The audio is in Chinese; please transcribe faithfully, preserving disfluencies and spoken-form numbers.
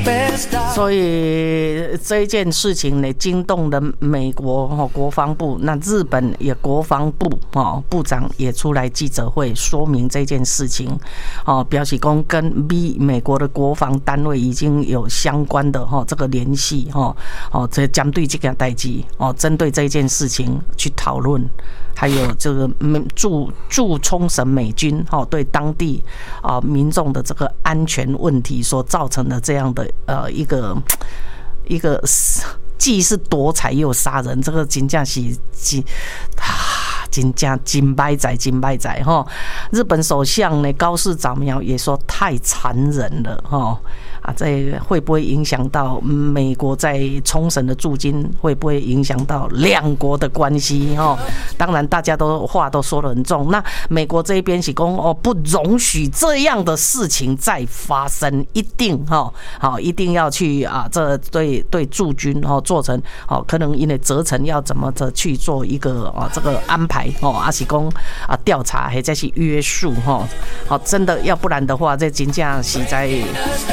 所以这一件事情呢，惊动了美国国防部，那日本也国防部部长也出来记者会说明这件事情，表示说跟美美国的国防单位已经有相关的这个联系，这针对这件代志，针对这件事情去讨论。还有这个驻驻冲绳美军对当地啊民众的这个安全问题所造成的这样的呃一个一个既是夺财又杀人，这个真正是真啊真正真歹仔真歹仔哈！日本首相呢高市早苗也说太残忍了哈。啊，这会不会影响到美国在冲绳的驻军？会不会影响到两国的关系？哦，当然大家都话都说得很重。那美国这边是说哦，不容许这样的事情再发生，一定哈，好，一定要去啊，这对对驻军哦做成哦，可能因为责成要怎么的去做一个啊这个安排哦，还是说啊调查或者是约束哈，好，真的要不然的话，这真正是在。